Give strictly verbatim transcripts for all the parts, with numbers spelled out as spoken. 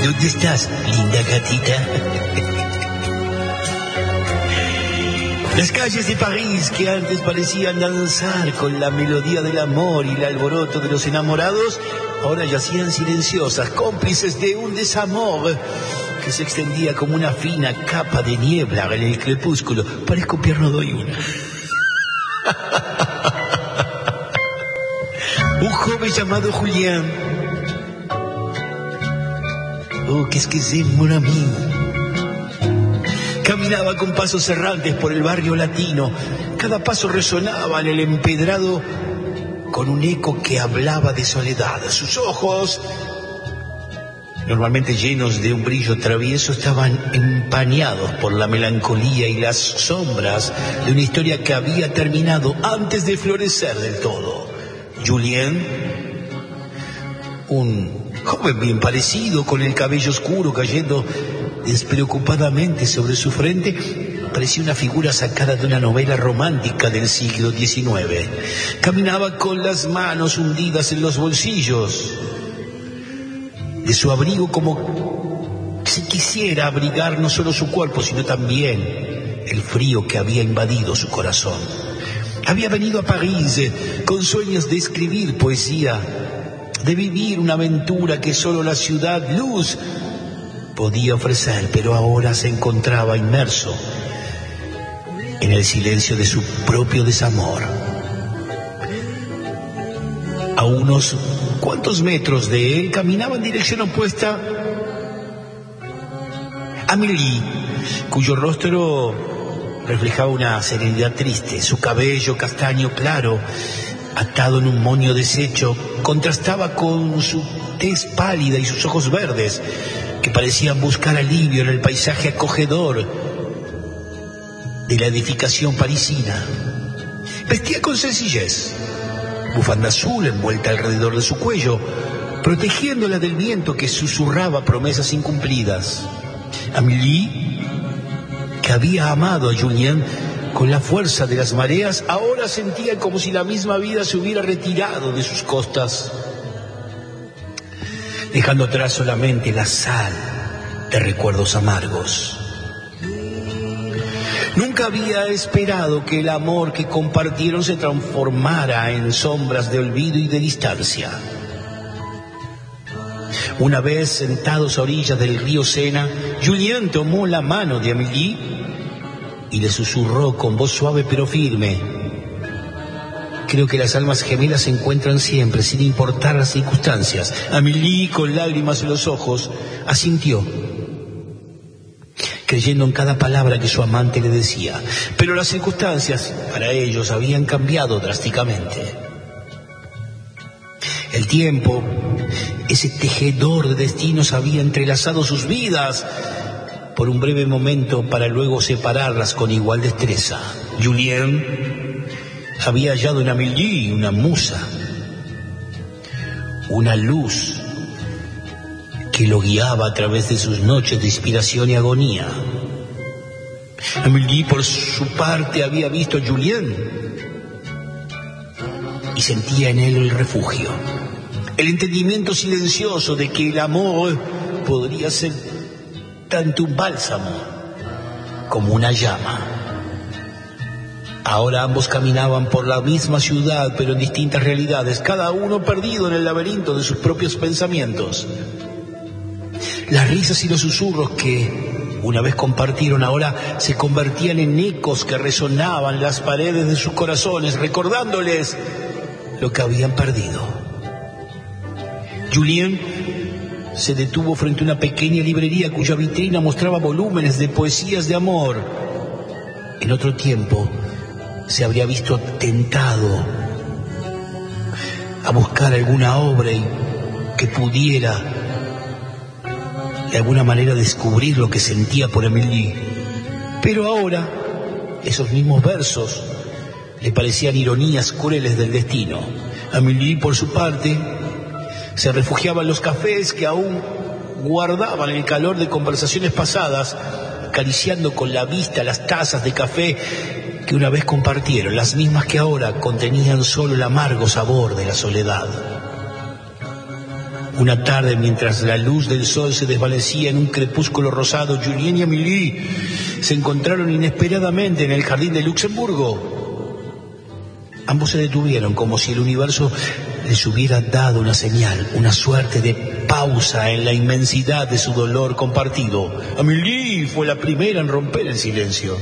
¿Dónde estás, linda gatita? Las calles de París, que antes parecían danzar con la melodía del amor y el alboroto de los enamorados, ahora yacían silenciosas, cómplices de un desamor que se extendía como una fina capa de niebla en el crepúsculo. Parezco Pierre doy una. Un joven llamado Julián. Oh, qu'est-ce que c'est, mon ami. Caminaba con pasos errantes por el barrio latino. Cada paso resonaba en el empedrado con un eco que hablaba de soledad. Sus ojos, normalmente llenos de un brillo travieso, estaban empañados por la melancolía y las sombras de una historia que había terminado antes de florecer del todo. Julien, un joven bien parecido, con el cabello oscuro cayendo despreocupadamente sobre su frente, parecía una figura sacada de una novela romántica del siglo diecinueve. Caminaba con las manos hundidas en los bolsillos de su abrigo, como si quisiera abrigar no solo su cuerpo, sino también el frío que había invadido su corazón. Había venido a París eh, con sueños de escribir poesía, de vivir una aventura que solo la ciudad luz podía ofrecer, pero ahora se encontraba inmerso en el silencio de su propio desamor. A unos cuantos metros de él caminaba en dirección opuesta Amélie, cuyo rostro reflejaba una serenidad triste. Su cabello castaño claro, atado en un moño deshecho, contrastaba con su tez pálida y sus ojos verdes, que parecían buscar alivio en el paisaje acogedor de la edificación parisina. Vestía con sencillez, bufanda azul envuelta alrededor de su cuello, protegiéndola del viento que susurraba promesas incumplidas. Amélie, que había amado a Julien con la fuerza de las mareas, ahora sentía como si la misma vida se hubiera retirado de sus costas, dejando atrás solamente la sal de recuerdos amargos. Nunca había esperado que el amor que compartieron se transformara en sombras de olvido y de distancia. Una vez sentados a orillas del río Sena, Julien tomó la mano de Amélie y le susurró con voz suave pero firme: creo que las almas gemelas se encuentran siempre, sin importar las circunstancias. Amélie, con lágrimas en los ojos, asintió, creyendo en cada palabra que su amante le decía. Pero las circunstancias para ellos habían cambiado drásticamente. El tiempo, ese tejedor de destinos, había entrelazado sus vidas por un breve momento para luego separarlas con igual destreza. Julien había hallado en Amélie una musa, una luz que lo guiaba a través de sus noches de inspiración y agonía. Amélie, por su parte, había visto a Julien y sentía en él el refugio, el entendimiento silencioso de que el amor podría ser tanto un bálsamo como una llama. Ahora ambos caminaban por la misma ciudad, pero en distintas realidades, cada uno perdido en el laberinto de sus propios pensamientos. Las risas y los susurros que una vez compartieron ahora se convertían en ecos que resonaban en las paredes de sus corazones, recordándoles lo que habían perdido. Julien se detuvo frente a una pequeña librería cuya vitrina mostraba volúmenes de poesías de amor. En otro tiempo se habría visto tentado a buscar alguna obra que pudiera de alguna manera descubrir lo que sentía por Amélie. Pero ahora esos mismos versos le parecían ironías crueles del destino. Amélie, por su parte, se refugiaba en los cafés que aún guardaban el calor de conversaciones pasadas, acariciando con la vista las tazas de café que una vez compartieron, las mismas que ahora contenían solo el amargo sabor de la soledad. Una tarde, mientras la luz del sol se desvanecía en un crepúsculo rosado, Julien y Amélie se encontraron inesperadamente en el jardín de Luxemburgo. Ambos se detuvieron como si el universo les hubiera dado una señal, una suerte de pausa en la inmensidad de su dolor compartido. Amélie fue la primera en romper el silencio.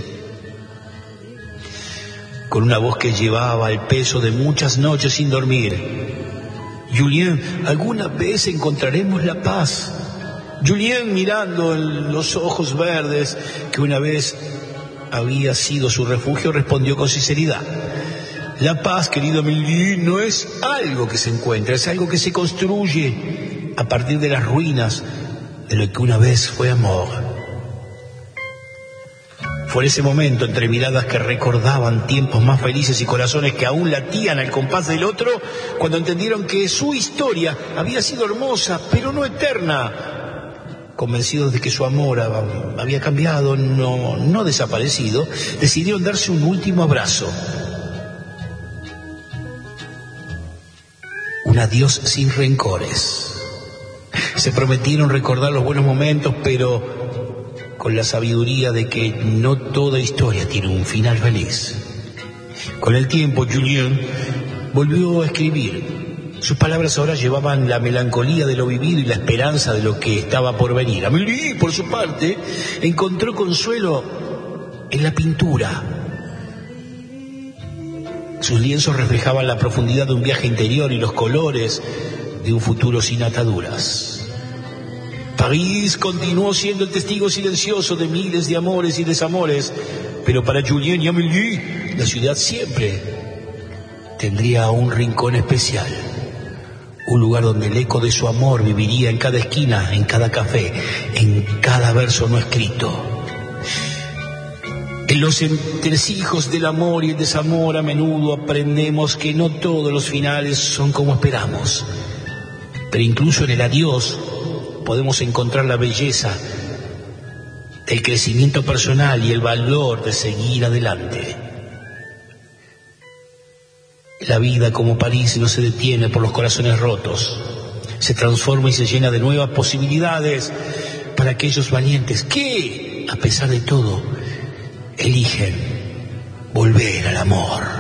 Con una voz que llevaba el peso de muchas noches sin dormir: Julien, ¿alguna vez encontraremos la paz? Julien, mirando en los ojos verdes que una vez había sido su refugio, respondió con sinceridad: la paz, querido Amélie, no es algo que se encuentra, es algo que se construye a partir de las ruinas de lo que una vez fue amor. Fue en ese momento, entre miradas que recordaban tiempos más felices y corazones que aún latían al compás del otro, cuando entendieron que su historia había sido hermosa, pero no eterna. Convencidos de que su amor había cambiado, no, no desaparecido, decidieron darse un último abrazo. Un adiós sin rencores. Se prometieron recordar los buenos momentos, pero con la sabiduría de que no toda historia tiene un final feliz. Con el tiempo, Julien volvió a escribir. Sus palabras ahora llevaban la melancolía de lo vivido y la esperanza de lo que estaba por venir. Amélie, por su parte, encontró consuelo en la pintura. Sus lienzos reflejaban la profundidad de un viaje interior y los colores de un futuro sin ataduras. París continuó siendo el testigo silencioso de miles de amores y desamores, pero para Julien y Amélie, la ciudad siempre tendría un rincón especial, un lugar donde el eco de su amor viviría en cada esquina, en cada café, en cada verso no escrito. En los entresijos del amor y el desamor a menudo aprendemos que no todos los finales son como esperamos, pero incluso en el adiós podemos encontrar la belleza, el crecimiento personal y el valor de seguir adelante. La vida, como París, no se detiene por los corazones rotos. Se transforma y se llena de nuevas posibilidades para aquellos valientes que, a pesar de todo, eligen volver al amor.